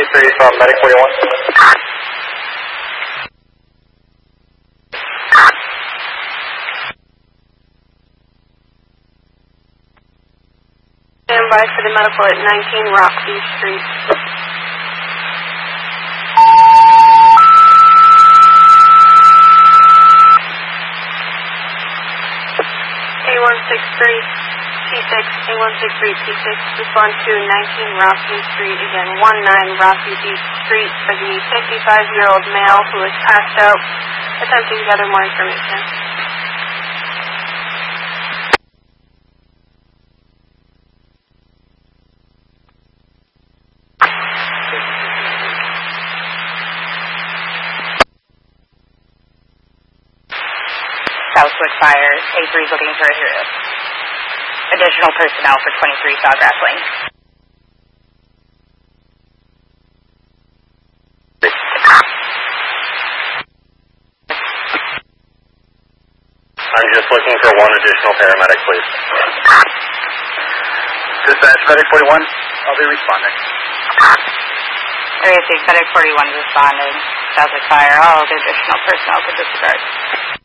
Medic 41. Stand by for the medical at 19 Rockview Street. A163 T6, A163 T6, respond to 19 Rockview Street, again 19 Rockview Street for the 55-year-old male who was passed out, attempting to gather more information. Southwood Fire, A3 is looking for a hero. Additional personnel for 23 Sawgrass Lane. I'm just looking for one additional paramedic, please. Dispatch, Medic 41. I'll be responding. Area 6, Medic 41 is responding. Southwood Fire, all the additional personnel to disregard.